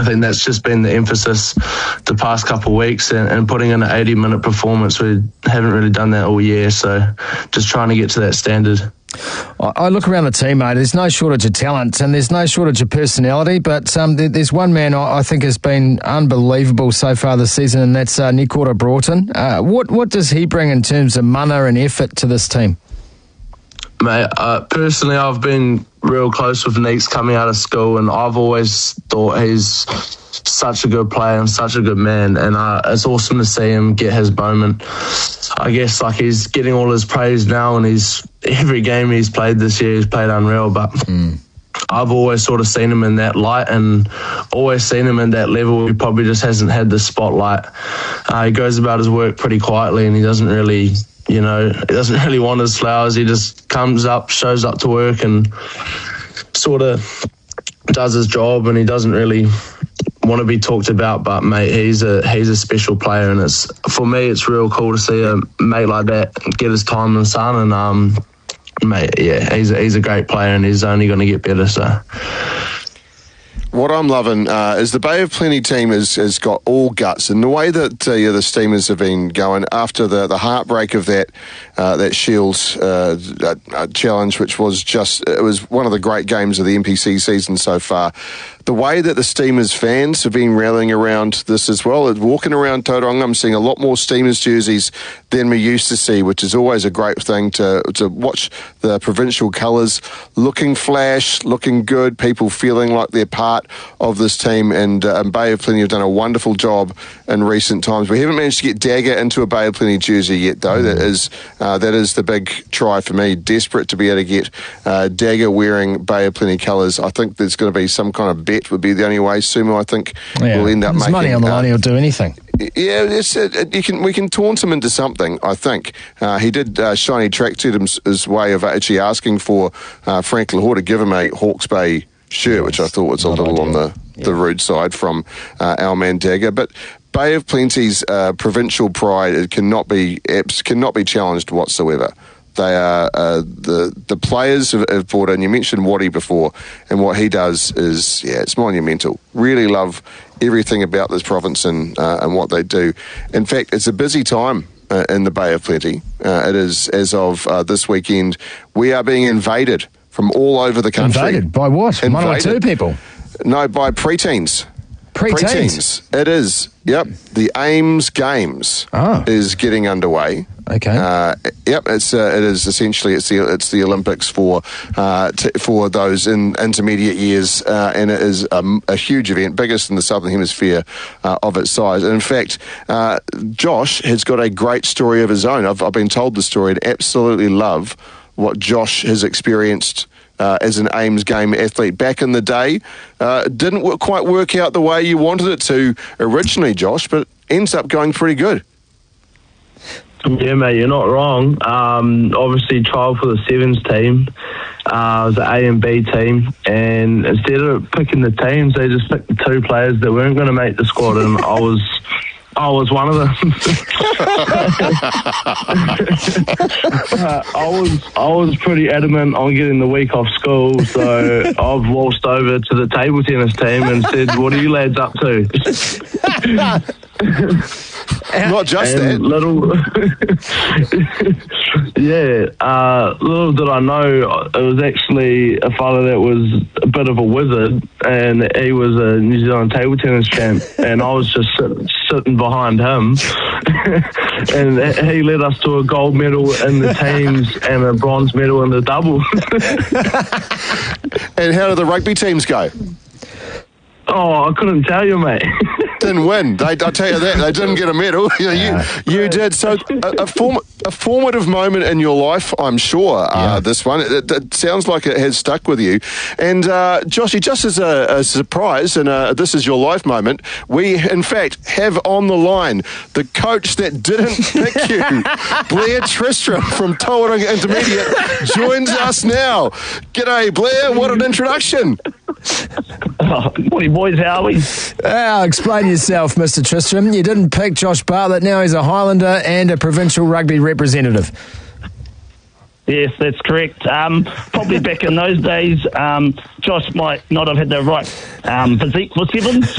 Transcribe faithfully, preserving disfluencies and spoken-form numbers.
I think that's just been the emphasis the past couple of weeks, and, and putting in an eighty-minute performance. We haven't really done that all year, so just trying to get to that standard. I look around the team, mate. There's no shortage of talent and there's no shortage of personality, but um, there's one man I think has been unbelievable so far this season, and that's uh, Nikora Broughton. Uh, what what does he bring in terms of mana and effort to this team? Mate, uh, personally, I've been real close with Neeks coming out of school, and I've always thought he's such a good player and such a good man, and uh, it's awesome to see him get his moment. I guess like he's getting all his praise now, and he's every game he's played this year, he's played unreal, but mm. I've always sort of seen him in that light and always seen him in that level. He probably just hasn't had the spotlight. Uh, he goes about his work pretty quietly, and he doesn't really... You know, he doesn't really want his flowers. He just comes up, shows up to work and sort of does his job, and he doesn't really want to be talked about. But, mate, he's a he's a special player, and it's for me, it's real cool to see a mate like that get his time in the sun. And, um, mate, yeah, he's a, he's a great player, and he's only going to get better, so... What I'm loving uh, is the Bay of Plenty team has, has got all guts, and the way that uh, yeah, the Steamers have been going after the, the heartbreak of that uh, that Shields uh, uh, challenge, which was just it was one of the great games of the N P C season so far. The way that the Steamers fans have been rallying around this as well, walking around Tauranga, I'm seeing a lot more Steamers jerseys than we used to see, which is always a great thing to to watch the provincial colours looking flash, looking good, people feeling like they're part of this team, and, uh, and Bay of Plenty have done a wonderful job in recent times. We haven't managed to get Dagger into a Bay of Plenty jersey yet, though. That is uh, that is the big try for me. Desperate to be able to get uh, Dagger wearing Bay of Plenty colours. I think there's going to be some kind of bet would be the only way. Sumo, I think, yeah. will end up There's making... money on the line, uh, he'll do anything. Yeah, it's, it, you can we can taunt him into something, I think. Uh, he did uh, shiny tracksuit his, his way of actually asking for uh, Frank Lahore to give him a Hawke's Bay shirt, yes, which I thought was a little idea. on the, yeah. the rude side from uh, our man Dagger. But Bay of Plenty's uh, provincial pride it cannot be cannot be challenged whatsoever. They are uh, the the players have, have brought in. You mentioned Waddy before, and what he does is yeah, it's monumental. Really love everything about this province and uh, and what they do. In fact, it's a busy time uh, in the Bay of Plenty. Uh, it is as of uh, this weekend. We are being invaded from all over the country. Invaded by what? Invaded. One or two people? No, by preteens. Pre-teens? It is. Yep. The Ames Games oh. is getting underway. Okay. Uh, yep. It's uh, it is essentially it's the it's the Olympics for uh, t- for those in intermediate years, uh, and it is a, a huge event, biggest in the Southern Hemisphere uh, of its size. And in fact, uh, Josh has got a great story of his own. I've I've been told the story and absolutely love what Josh has experienced. Uh, as an Ames game athlete back in the day. Uh, didn't w- quite work out the way you wanted it to originally, Josh, but ends up going pretty good. Yeah, mate, you're not wrong. Um, obviously, trial for the Sevens team. Uh, it was an A and B team, and instead of picking the teams, they just picked the two players that weren't going to make the squad, and I was... I was one of them. uh, I was I was pretty adamant on getting the week off school, so I've waltzed over to the table tennis team and said, "What are you lads up to?" Not just and that. Little, yeah. Uh, little did I know, it was actually a fella that was a bit of a wizard, and he was a New Zealand table tennis champ, and I was just sit, sitting behind him, and he led us to a gold medal in the teams and a bronze medal in the double. And how did the rugby teams go? Oh, I couldn't tell you, mate. Didn't win. They, I'll tell you that. They didn't get a medal. You, know, you, you did. So a, a, form, a formative moment in your life, I'm sure, uh, yeah. this one. It, it sounds like it has stuck with you. And, uh, Joshy, just as a, a surprise, and uh, this is your life moment, we, in fact, have on the line the coach that didn't pick you, Blair Tristram from Tauranga Intermediate, joins us now. G'day, Blair. What an introduction. Oh, morning, boys. How are we? Uh, explain yourself, Mister Tristram. You didn't pick Josh Bartlett. Now he's a Highlander and a provincial rugby representative. Yes, that's correct. Um, probably back in those days, um, Josh might not have had the right um, physique for sevens.